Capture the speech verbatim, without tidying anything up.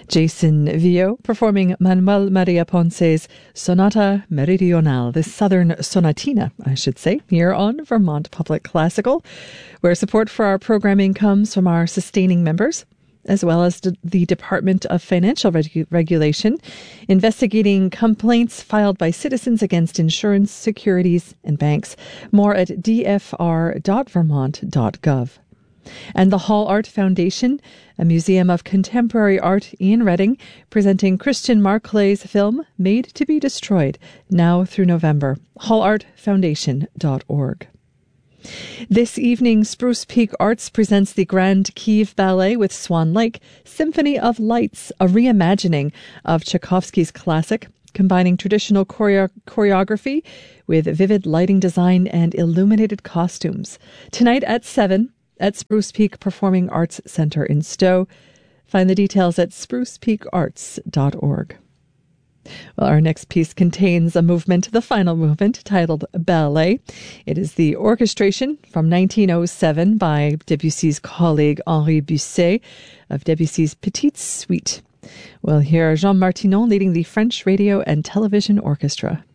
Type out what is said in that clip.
Jason Vio performing Manuel Maria Ponce's Sonata Meridional, the Southern Sonatina, I should say, here on Vermont Public Classical, where support for our programming comes from our sustaining members, as well as the Department of Financial Regu- Regulation, investigating complaints filed by citizens against insurance, securities, and banks. More at d f r dot vermont dot gov. And the Hall Art Foundation, a museum of contemporary art in Reading, presenting Christian Marclay's film Made to be Destroyed, now through November. hall art foundation dot org. This evening, Spruce Peak Arts presents the Grand Kiev Ballet with Swan Lake, Symphony of Lights, a reimagining of Tchaikovsky's classic, combining traditional choreo- choreography with vivid lighting design and illuminated costumes. Tonight at seven at Spruce Peak Performing Arts Center in Stowe. Find the details at spruce peak arts dot org. Well, our next piece contains a movement, the final movement, titled Ballet. It is the orchestration from nineteen oh seven by Debussy's colleague Henri Busset of Debussy's Petite Suite. We'll hear Jean Martinon leading the French Radio and Television Orchestra.